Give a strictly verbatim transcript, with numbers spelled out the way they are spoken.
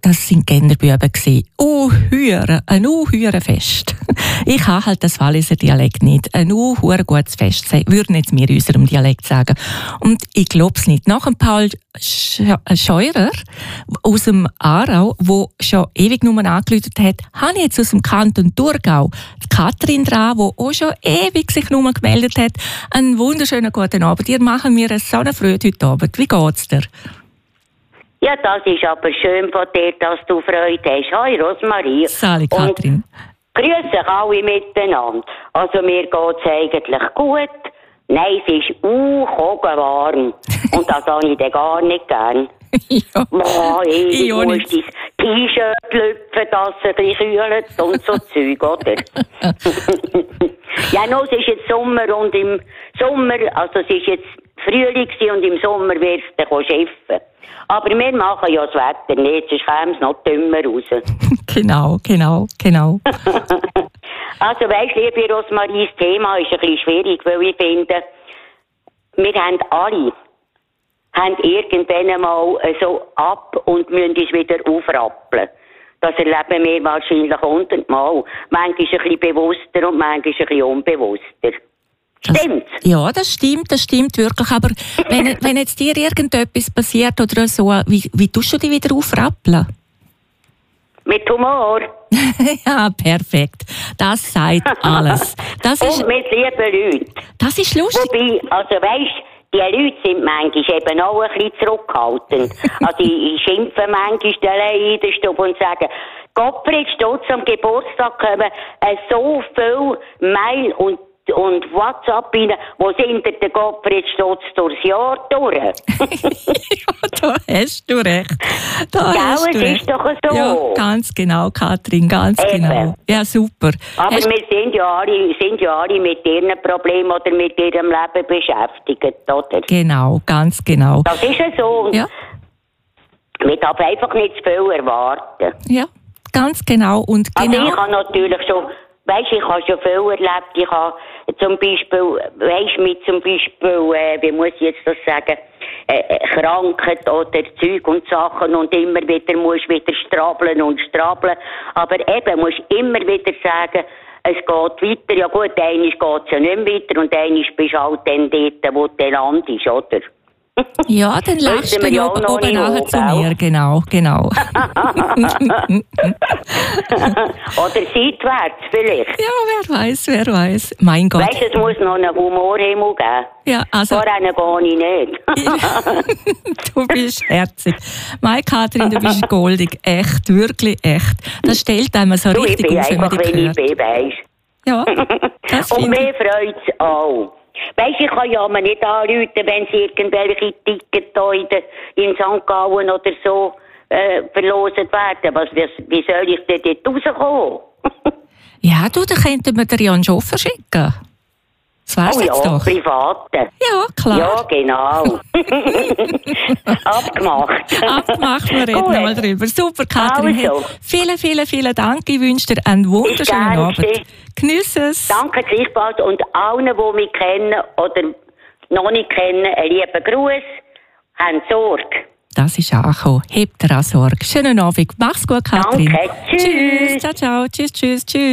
das sind Genderbuben gsi. Oh, Hüre, ein unhüre Fest. Ich habe halt das Walliser Dialekt nicht. Ein unhure gutes Fest, würden jetzt wir in unserem Dialekt sagen. Und ich glaube es nicht. Nach dem Paul Scheurer aus dem Aarau, der schon ewig nur angerufen hat, habe ich jetzt aus dem Kanton Thurgau die Katrin dran, die auch schon ewig sich nur gemeldet hat. Einen wunderschönen guten Abend. Ihr macht mir so eine Freude heute Abend. Wie geht's dir? Ja, das ist aber schön von dir, dass du Freude hast. Hi, Rosmarie. Sali, Katrin. Grüß euch alle miteinander. Also mir geht's eigentlich gut. Nein, es ist uh, warm. Und das habe ich dann gar nicht gern. Ja. Oh, hey, ich du musst dein T-Shirt lüpfen, dass es ein bisschen kühlt und so Zeug, oder? Ja, no, es ist jetzt Sommer und im Sommer, also es ist jetzt Frühling und im Sommer wird es dann schiffen. Aber wir machen ja das Wetter nicht, sonst käme es noch dümmer raus. Genau, genau, genau. Also weisst, liebe Rosmarie, das Thema ist ein bisschen schwierig, weil ich finde, wir haben alle haben irgendwann einmal so ab und müssen uns wieder aufrappeln. Das erleben wir wahrscheinlich hundertmal. Manchmal ein bisschen bewusster und manchmal ein bisschen unbewusster. Stimmt? Das, ja, das stimmt, das stimmt wirklich. Aber wenn, wenn jetzt dir irgendetwas passiert oder so, wie, wie tust du dich wieder aufrappeln? Mit Humor. Ja, perfekt. Das sagt alles. Das ist, und mit lieben Leuten. Das ist lustig. Wobei, also weisst, die Leute sind manchmal eben auch ein bisschen zurückhaltend. Also ich schimpfe manchmal allein in der Stube und sage, Gottfried Stutz am Geburtstag kommen äh, so viel Mail und und WhatsApp rein, wo sind der Gottfried Stutz durchs Jahr durch? Ja, da hast du recht. Da ja, hast es du recht. Ist doch so. Ja, ganz genau, Katrin, ganz Eben. genau. Ja, super. Aber hast wir sind ja, alle, sind ja alle mit ihren Problemen oder mit ihrem Leben beschäftigt, oder? Genau, ganz genau. Das ist ja so. Ja. Man darf einfach nicht zu viel erwarten. Ja, ganz genau. Und genau. Also ich habe natürlich schon, weisst, ich habe schon viel erlebt. Ich habe zum Beispiel, weisst, mit zum Beispiel, äh, wie muss ich jetzt das sagen, äh, Krankheit oder Zeug und Sachen und immer wieder musst wieder strabeln und strabeln. Aber eben musst immer wieder sagen, es geht weiter. Ja gut, einmal geht es ja nicht mehr weiter und einmal bist du halt dann dort, wo du landest, oder? Ja, dann lachst du ja oben, oben nachher zu mir, genau, genau. Oder seitwärts vielleicht. Ja, wer weiß, wer weiß. Mein Gott. Weißt du, es muss noch einen Humorhimmel geben. Ja, also. Vor einen gehe ich nicht. Du bist herzig. Meine Katrin, du bist goldig. Echt, wirklich echt. Das stellt einem so du, richtig ich auf, wenn man einfach, dich wenn hört. ich bin, weisst. Ja, das und finde ich. mir freut es auch. Weisst, ich kann ja mal nicht anrufen, wenn sie irgendwelche Tickets da in, de, in Sankt Gallen oder so äh, verlost werden. Was, wie, wie soll ich denn dort rauskommen? Ja, du, da könnten wir dir ja einen Chauffeur schicken. Das wär's oh ja, jetzt doch. private. Ja, klar. Ja, genau. Abgemacht. Abgemacht, wir reden nochmal drüber. Super, Katrin. Also. Hey, vielen, vielen, vielen Dank. Ich wünsche dir einen wunderschönen Abend. Genieß es. Danke gleichfalls und allen, die mich kennen oder noch nicht kennen, einen lieben Gruß. Haben Sorge. Das ist angekommen. Hebt dir auch Sorge. Schönen Abend. Mach's gut, Katrin. Danke. Tschüss. Tschüss. Ciao, ciao. Tschüss, tschüss, tschüss.